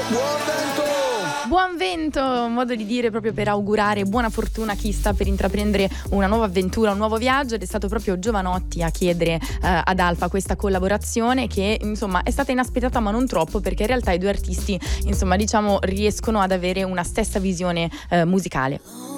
Buon vento, un modo di dire proprio per augurare buona fortuna a chi sta per intraprendere una nuova avventura, un nuovo viaggio, ed è stato proprio Giovanotti a chiedere ad Alfa questa collaborazione che insomma è stata inaspettata ma non troppo, perché in realtà i due artisti insomma diciamo riescono ad avere una stessa visione musicale.